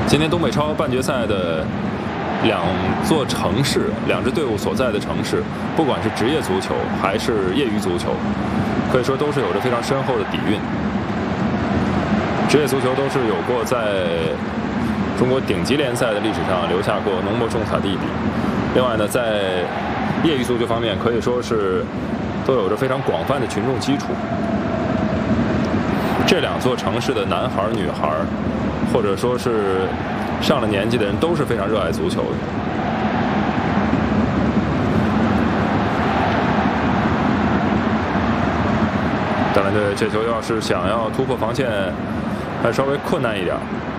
今年东北超半决赛的两座城市，两支队伍所在的城市，不管是职业足球还是业余足球，可以说都是有着非常深厚的底蕴。职业足球都是有过在中国顶级联赛的历史上留下过浓墨重彩的一笔。另外呢，在业余足球方面，可以说是都有着非常广泛的群众基础。这两座城市的男孩、女孩，或者说是上了年纪的人，都是非常热爱足球的。当然，这球要是想要突破防线，还稍微困难一点。